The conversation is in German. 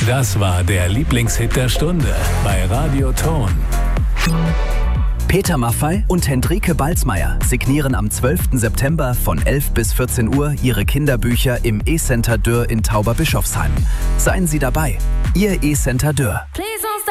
Das war der Lieblingshit der Stunde bei Radio Ton. Peter Maffay und Hendrike Balzmeier signieren am 12. September von 11 bis 14 Uhr ihre Kinderbücher im E-Center Dürr in Tauberbischofsheim. Seien Sie dabei, Ihr E-Center Dürr.